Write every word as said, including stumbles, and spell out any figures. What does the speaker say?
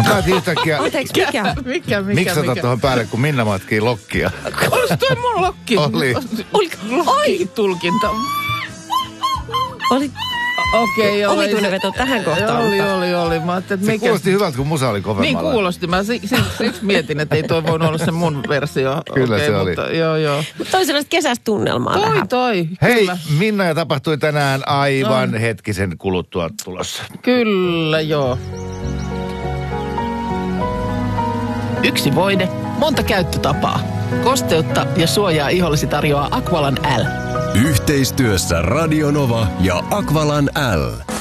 päätin yhtäkkiä... Anteeksi, mikä? Mikä, mikä, Miksata mikä? tuohon päälle, kun Minna matkii lokkia? Olisi toi mun lokki. Oli. Lokki-tulkinta. Oli, Okei, okay, omituinen veto tähän kohtaan. Oli, mutta- oli, oli. Mä ajattelin, että Se mikä... kuulosti hyvältä, kun musa oli Niin kovemmalla. kuulosti. Mä si- si- siksi mietin, että ei toi voinut olla se mun versio. Kyllä okay, se oli. mutta, joo, joo. Mutta toi sellaista kesästä tunnelmaa Toi, vähän. toi. Hei, Kyllä, Minna ja tapahtui tänään aivan no. hetkisen kuluttua tulossa. kyllä joo. Yksi voide, monta käyttötapaa. Kosteutta ja suojaa ihollesi tarjoaa Aqualan L. Yhteistyössä Radio Nova ja Aqualan L.